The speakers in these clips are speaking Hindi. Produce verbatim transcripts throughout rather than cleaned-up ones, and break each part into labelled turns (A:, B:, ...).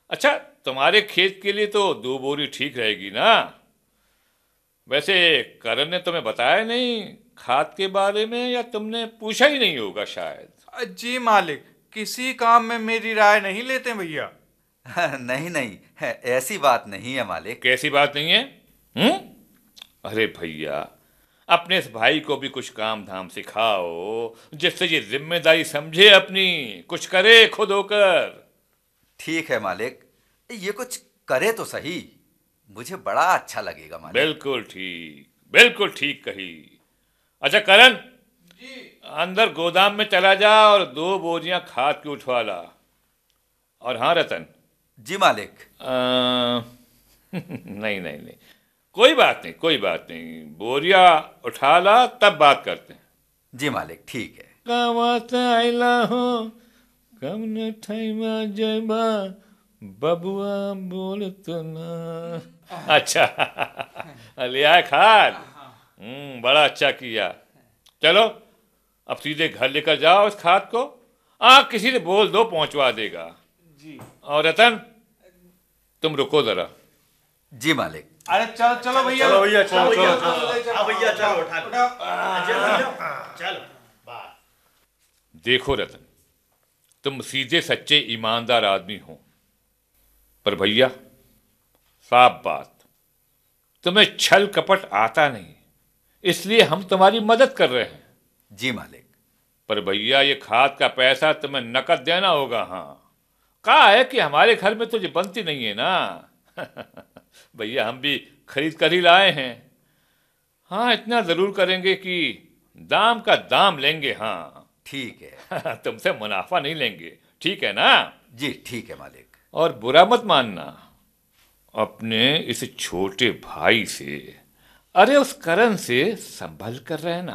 A: अच्छा, तुम्हारे खेत के लिए तो दो बोरी ठीक रहेगी ना? वैसे करण ने तुम्हें बताया नहीं खाद के बारे में, या तुमने पूछा ही नहीं होगा शायद?
B: जी मालिक, किसी काम में मेरी राय नहीं लेते भैया।
C: नहीं नहीं, ऐसी बात नहीं है मालिक।
A: कैसी बात नहीं है? हम्म? अरे भैया, अपने इस भाई को भी कुछ काम धाम सिखाओ, जिससे ये जिम्मेदारी समझे अपनी, कुछ करे खुद होकर।
C: ठीक है मालिक, ये कुछ करे तो सही, मुझे बड़ा अच्छा लगेगा मालिक।
A: बिल्कुल ठीक, बिल्कुल ठीक कही। अच्छा करण,
B: जी।
A: अंदर गोदाम में चला जा और दो बोरियां खाद की उठवा ला। और हाँ रतन।
C: जी मालिक।
A: आ, नहीं नहीं नहीं, कोई बात नहीं, कोई बात नहीं, बोरिया उठा ला, तब बात करते हैं।
C: जी मालिक, ठीक है।
A: कावत आइला हो, कम न ठैमा जयबा, बबुआ बोलत ना। अच्छा ले आए खाद? हम्म, बड़ा अच्छा किया। चलो अब सीधे घर लेकर जाओ इस खाद को। आ किसी से बोल दो, पहुंचवा देगा।
B: जी।
A: और रतन, तुम रुको जरा।
C: जी मालिक।
B: अरे चलो चलो भैया,
D: चलो भैया, चलो चलो
B: चलो
D: भैया, चलो उठा लो, चलो।
A: देखो रतन, तुम सीधे सच्चे ईमानदार आदमी हो, पर भैया साफ बात, तुम्हें छल कपट आता नहीं, इसलिए हम तुम्हारी मदद कर रहे हैं।
C: जी मालिक।
A: पर भैया ये खाद का पैसा तुम्हें नकद देना होगा। हाँ, कहा है कि हमारे घर में तो ये बनती नहीं है ना। भैया हम भी खरीद कर ही लाए हैं। हाँ, इतना जरूर करेंगे कि दाम का दाम लेंगे। हाँ
C: ठीक है।
A: तुमसे मुनाफा नहीं लेंगे, ठीक है ना?
C: जी ठीक है मालिक।
A: और बुरा मत मानना अपने इस छोटे भाई से, अरे उस करण से संभल कर रहना।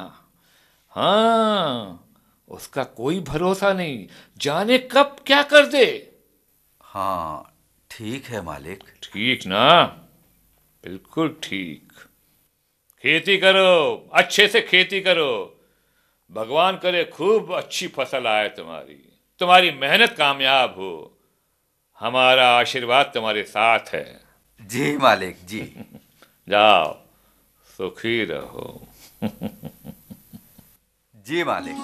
A: हाँ, उसका कोई भरोसा नहीं, जाने कब क्या कर दे।
C: हाँ ठीक है मालिक।
A: ठीक ना? बिल्कुल ठीक। खेती करो, अच्छे से खेती करो, भगवान करे खूब अच्छी फसल आए तुम्हारी, तुम्हारी मेहनत कामयाब हो, हमारा आशीर्वाद तुम्हारे साथ है।
C: जी मालिक जी।
A: जाओ, सुखी रहो।
C: जी मालिक।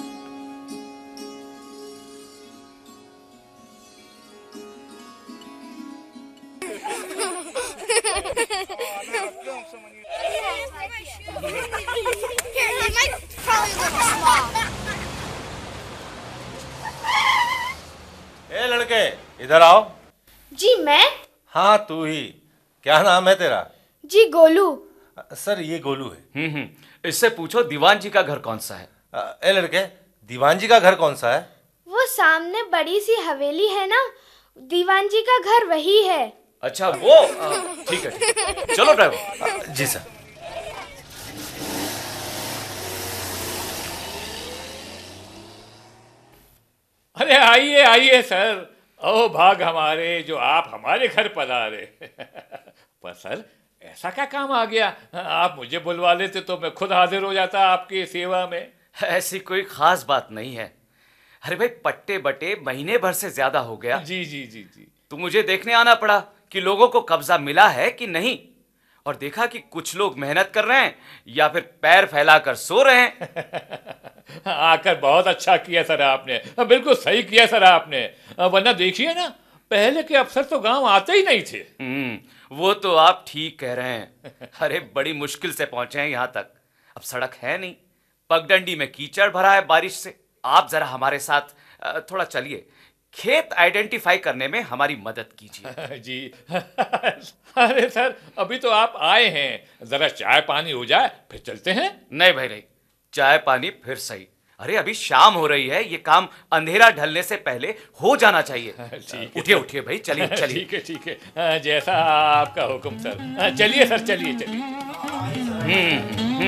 D: ए लड़के, इधर आओ।
E: जी मैं?
D: हाँ तू ही। क्या नाम है तेरा?
E: जी गोलू।
D: सर ये गोलू है।
F: हम्म हम्म इससे पूछो दीवान जी का घर कौन सा है।
D: ए लड़के, दीवान जी का घर कौन सा है?
E: वो सामने बड़ी सी हवेली है ना, दीवान जी का घर वही है।
F: अच्छा वो, ठीक है ठीक है, चलो ड्राइवर।
D: जी सर।
A: अरे आइए आइए सर, ओ भाग हमारे जो आप हमारे घर पधारे। पर सर ऐसा क्या काम आ गया? आप मुझे बुलवा लेते तो मैं खुद हाजिर हो जाता आपकी सेवा में।
F: ऐसी कोई खास बात नहीं है। अरे भाई, पट्टे बटे महीने भर से ज्यादा हो गया।
A: जी जी जी जी।
F: तो मुझे देखने आना पड़ा कि लोगों को कब्जा मिला है कि नहीं, और देखा कि कुछ लोग मेहनत कर रहे हैं या फिर पैर फैलाकर सो रहे हैं।
A: आकर बहुत अच्छा किया सर आपने, बिल्कुल सही किया सर आपने, वरना देखिए ना, पहले के अफसर तो गांव आते ही नहीं थे।
F: हम्म, वो तो आप ठीक कह रहे हैं। अरे बड़ी मुश्किल से पहुंचे हैं यहाँ तक। अब सड़क है नहीं, पगडंडी में कीचड़ भरा है बारिश से। आप जरा हमारे साथ थोड़ा चलिए, खेत आइडेंटिफाई करने में हमारी मदद कीजिए।
A: जी। अरे सर अभी तो आप आए हैं, जरा चाय पानी हो जाए फिर चलते हैं।
F: नहीं भाई नहीं, चाय पानी फिर सही। अरे अभी शाम हो रही है, ये काम अंधेरा ढलने से पहले हो जाना चाहिए।
A: ठीक है,
F: उठिए उठिए भाई, चलिए चलिए।
A: ठीक है ठीक है, जैसा आपका हुक्म सर। चलिए सर, चलिए चलिए।
F: हम्म